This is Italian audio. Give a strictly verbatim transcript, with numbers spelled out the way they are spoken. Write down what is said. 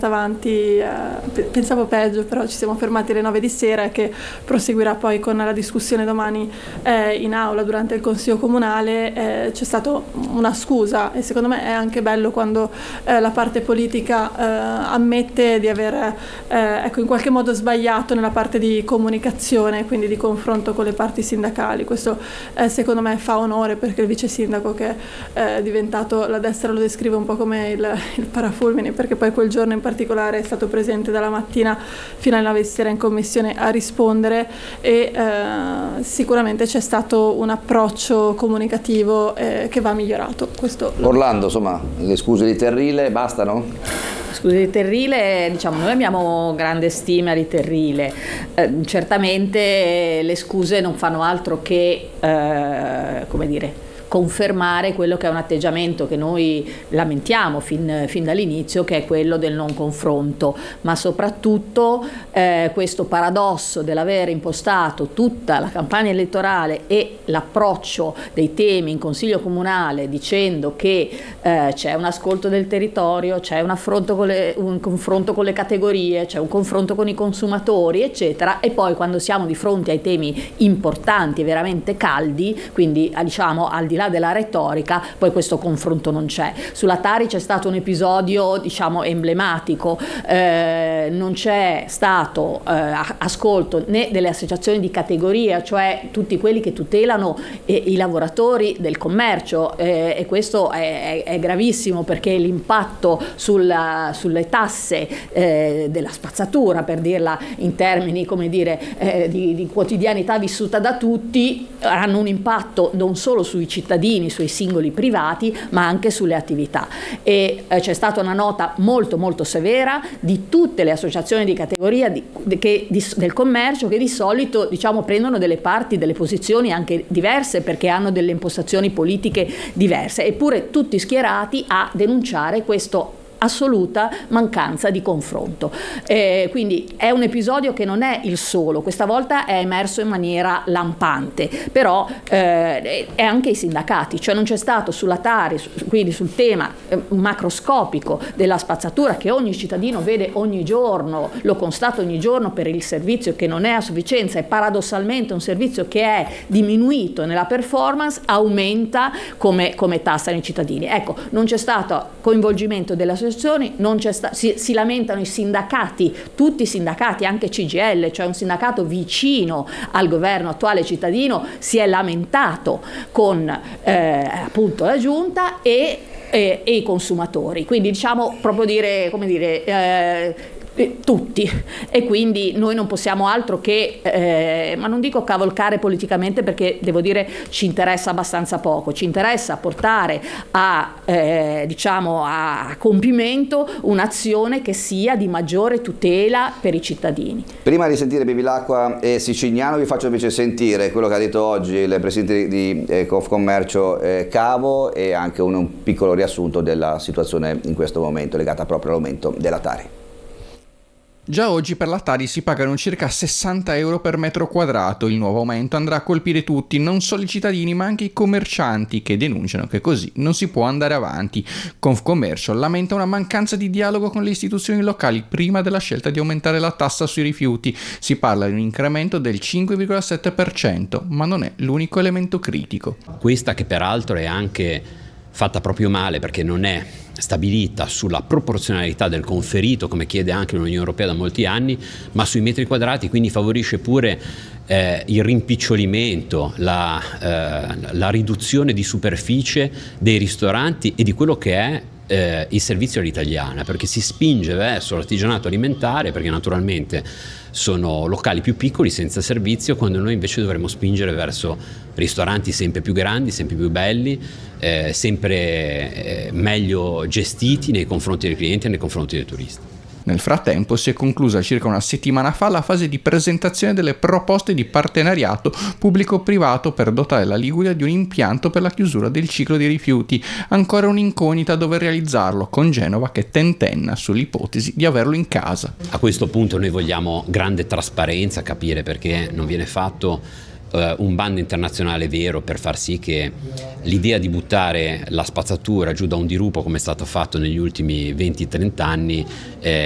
andata avanti, eh, pensavo peggio, però ci siamo fermati alle nove di sera e che proseguirà poi con la discussione domani eh, in aula durante il Consiglio Comunale. Eh, c'è stata una scusa e secondo me è anche bello quando eh, la parte politica eh, ammette di aver eh, ecco, in qualche modo sbagliato nella parte di comunicazione, quindi di confronto con le parti sindacali. Questo eh, secondo me fa onore, perché il vice sindaco, che è diventato, la destra lo descrive un po' come il, il parafulmine, perché poi quel giorno in particolare è stato presente dalla mattina fino alle nove di sera in commissione a rispondere, e eh, sicuramente c'è stato un approccio comunicativo eh, che va migliorato. Questo Orlando, insomma, le scuse di Terrile bastano? Scuse di Terrile, diciamo, noi abbiamo grande stima di Terrile, eh, certamente le scuse non fanno altro che, eh, come dire, confermare quello che è un atteggiamento che noi lamentiamo fin, fin dall'inizio, che è quello del non confronto, ma soprattutto eh, questo paradosso dell'aver impostato tutta la campagna elettorale e l'approccio dei temi in Consiglio Comunale dicendo che eh, c'è un ascolto del territorio, c'è un, affronto con le, un confronto con le categorie, c'è un confronto con i consumatori, eccetera, e poi quando siamo di fronte ai temi importanti e veramente caldi, quindi diciamo al di là della retorica, poi questo confronto non c'è. Sulla Tari c'è stato un episodio, diciamo, emblematico, eh, non c'è stato eh, ascolto né delle associazioni di categoria, cioè tutti quelli che tutelano eh, i lavoratori del commercio, eh, e questo è, è, è gravissimo, perché l'impatto sulla, sulle tasse eh, della spazzatura, per dirla in termini, come dire, eh, di, di quotidianità vissuta da tutti, hanno un impatto non solo sui cittadini, sui singoli privati, ma anche sulle attività. E eh, c'è stata una nota molto molto severa di tutte le associazioni di categoria di, di, che, di, del commercio, che di solito, diciamo, prendono delle parti, delle posizioni anche diverse, perché hanno delle impostazioni politiche diverse, eppure tutti schierati a denunciare questo assoluta mancanza di confronto. Eh, quindi è un episodio che non è il solo, questa volta è emerso in maniera lampante, però eh, è anche i sindacati, cioè non c'è stato sulla Tari, quindi sul tema eh, macroscopico della spazzatura che ogni cittadino vede ogni giorno, lo constata ogni giorno per il servizio che non è a sufficienza, e paradossalmente un servizio che è diminuito nella performance aumenta come, come tassano i cittadini. Ecco, non c'è stato coinvolgimento delle associazioni, non c'è sta- si, si lamentano i sindacati, tutti i sindacati, anche C G I L, cioè un sindacato vicino al governo attuale cittadino, si è lamentato con eh, appunto la giunta e, e, e i consumatori, quindi diciamo proprio dire, come dire, eh, tutti, e quindi noi non possiamo altro che eh, ma non dico cavalcare politicamente, perché devo dire ci interessa abbastanza poco, ci interessa portare a eh, diciamo a compimento un'azione che sia di maggiore tutela per i cittadini. Prima di sentire Bevilacqua e Sicignano, vi faccio invece sentire quello che ha detto oggi il presidente di eh, Confcommercio eh, Cavo, e anche un, un piccolo riassunto della situazione in questo momento legata proprio all'aumento della Tari. Già oggi per la Tari si pagano circa sessanta euro per metro quadrato. Il nuovo aumento andrà a colpire tutti, non solo i cittadini ma anche i commercianti, che denunciano che così non si può andare avanti. Confcommercio lamenta una mancanza di dialogo con le istituzioni locali prima della scelta di aumentare la tassa sui rifiuti. Si parla di un incremento del cinque virgola sette per cento, ma non è l'unico elemento critico. Questa, che peraltro è anche fatta proprio male, perché non è stabilita sulla proporzionalità del conferito, come chiede anche l'Unione Europea da molti anni, ma sui metri quadrati, quindi favorisce pure eh, il rimpicciolimento, la, eh, la riduzione di superficie dei ristoranti e di quello che è eh, il servizio all'italiana, perché si spinge verso l'artigianato alimentare, perché naturalmente sono locali più piccoli senza servizio, quando noi invece dovremmo spingere verso ristoranti sempre più grandi, sempre più belli, eh, sempre eh, meglio gestiti nei confronti dei clienti e nei confronti dei turisti. Nel frattempo si è conclusa circa una settimana fa la fase di presentazione delle proposte di partenariato pubblico-privato per dotare la Liguria di un impianto per la chiusura del ciclo dei rifiuti. Ancora un'incognita dove realizzarlo, con Genova che tentenna sull'ipotesi di averlo in casa. A questo punto noi vogliamo grande trasparenza, capire perché non viene fatto un bando internazionale vero per far sì che l'idea di buttare la spazzatura giù da un dirupo, come è stato fatto negli ultimi venti trenta anni, eh,